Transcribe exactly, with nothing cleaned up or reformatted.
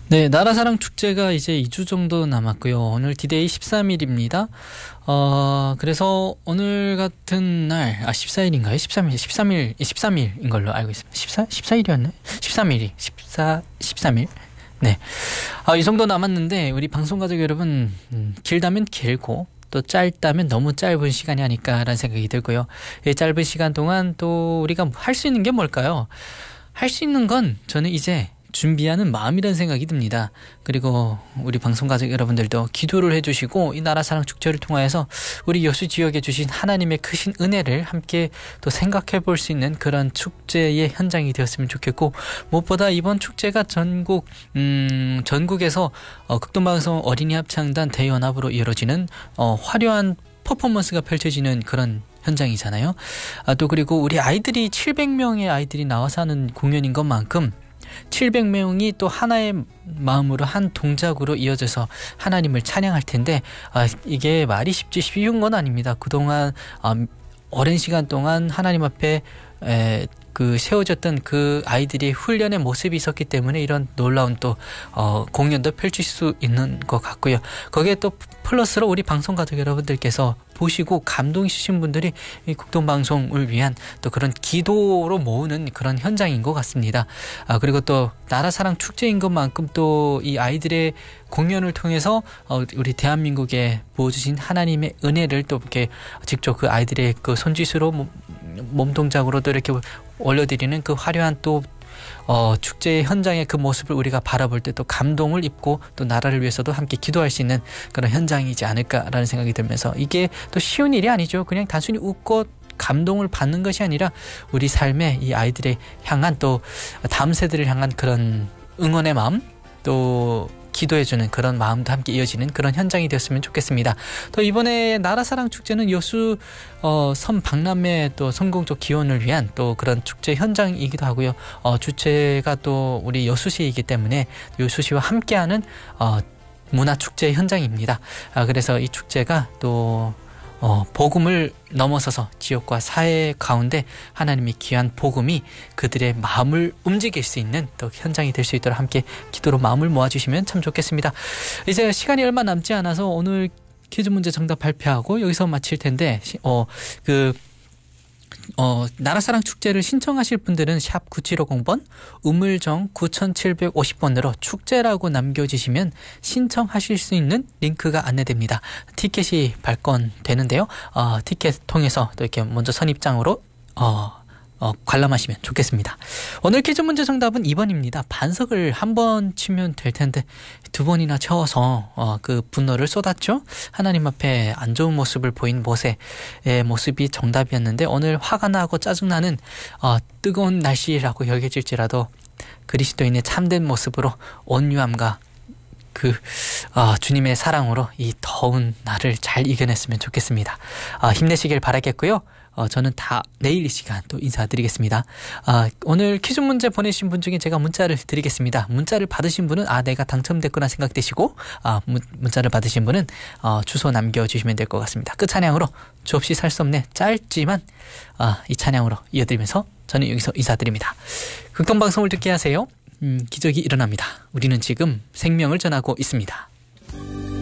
네, 나라사랑 축제가 이제 이 주 정도 남았고요. 오늘 디데이 십삼 일입니다. 어, 그래서 오늘 같은 날, 아, 십사 일인가요? 십삼 일, 십삼 일, 십삼 일인 걸로 알고 있습니다. 십사, 십사 일이었나요? 십삼 일이, 십사, 십삼 일. 네. 아, 이 정도 남았는데, 우리 방송가족 여러분, 음, 길다면 길고, 또 짧다면 너무 짧은 시간이 아닐까라는 생각이 들고요. 이 짧은 시간 동안 또 우리가 할 수 있는 게 뭘까요? 할 수 있는 건 저는 이제 준비하는 마음이라는 생각이 듭니다. 그리고 우리 방송가족 여러분들도 기도를 해주시고 이 나라사랑 축제를 통하여서 우리 여수 지역에 주신 하나님의 크신 은혜를 함께 또 생각해 볼 수 있는 그런 축제의 현장이 되었으면 좋겠고, 무엇보다 이번 축제가 전국 음, 전국에서 어, 극동방송 어린이 합창단 대연합으로 이루어지는 어, 화려한 퍼포먼스가 펼쳐지는 그런 현장이잖아요. 아, 또 그리고 우리 아이들이 칠백 명의 아이들이 나와서 하는 공연인 것만큼 칠백 명이 또 하나의 마음으로 한 동작으로 이어져서 하나님을 찬양할 텐데, 아, 이게 말이 쉽지 쉬운 건 아닙니다. 그동안 아, 오랜 시간 동안 하나님 앞에 에, 그 세워졌던 그 아이들이 훈련의 모습이 있었기 때문에 이런 놀라운 또 어, 공연도 펼칠 수 있는 것 같고요. 거기에 또 플러스로 우리 방송가족 여러분들께서 보시고 감동 있으신 분들이 이 국동방송을 위한 또 그런 기도로 모으는 그런 현장인 것 같습니다. 아, 그리고 또 나라사랑 축제인 것만큼 또 이 아이들의 공연을 통해서 어, 우리 대한민국에 부어주신 하나님의 은혜를 또 이렇게 직접 그 아이들의 그 손짓으로 몸, 몸동작으로도 이렇게 올려드리는 그 화려한 또 어, 축제 현장의 그 모습을 우리가 바라볼 때 또 감동을 입고 또 나라를 위해서도 함께 기도할 수 있는 그런 현장이지 않을까라는 생각이 들면서, 이게 또 쉬운 일이 아니죠. 그냥 단순히 웃고 감동을 받는 것이 아니라 우리 삶에 이 아이들의 향한 또 다음 세대를 향한 그런 응원의 마음, 또 기도해주는 그런 마음도 함께 이어지는 그런 현장이 되었으면 좋겠습니다. 또 이번에 나라사랑 축제는 여수 어, 섬 박람회 또 성공적 기원을 위한 또 그런 축제 현장이기도 하고요. 어, 주체가 또 우리 여수시이기 때문에 여수시와 함께하는 어, 문화축제 현장입니다. 아, 그래서 이 축제가 또 어, 복음을 넘어서서 지역과 사회 가운데 하나님의 귀한 복음이 그들의 마음을 움직일 수 있는 또 현장이 될 수 있도록 함께 기도로 마음을 모아주시면 참 좋겠습니다. 이제 시간이 얼마 남지 않아서 오늘 퀴즈 문제 정답 발표하고 여기서 마칠 텐데, 어, 그 어, 나라사랑 축제를 신청하실 분들은 샵 구칠오공 번, 우물정 구칠오공 번으로 축제라고 남겨주시면 신청하실 수 있는 링크가 안내됩니다. 티켓이 발권되는데요. 어, 티켓 통해서 또 이렇게 먼저 선입장으로 어, 어, 관람하시면 좋겠습니다. 오늘 퀴즈 문제 정답은 이 번입니다. 반석을 한 번 치면 될 텐데 두 번이나 채워서 어, 그 분노를 쏟았죠. 하나님 앞에 안 좋은 모습을 보인 모세의 모습이 정답이었는데, 오늘 화가 나고 짜증나는 어, 뜨거운 날씨라고 여겨질지라도 그리스도인의 참된 모습으로 온유함과 그 어, 주님의 사랑으로 이 더운 날을 잘 이겨냈으면 좋겠습니다. 어, 힘내시길 바라겠고요. 어, 저는 다 내일 이 시간 또 인사드리겠습니다. 아, 오늘 퀴즈 문제 보내신 분 중에 제가 문자를 드리겠습니다. 문자를 받으신 분은 아 내가 당첨됐구나 생각되시고, 아, 문, 문자를 받으신 분은 어, 주소 남겨주시면 될 것 같습니다. 끝 찬양으로 주 없이 살 수 없네, 짧지만 아, 이 찬양으로 이어드리면서 저는 여기서 인사드립니다. 극동방송을 듣게 하세요. 음, 기적이 일어납니다. 우리는 지금 생명을 전하고 있습니다.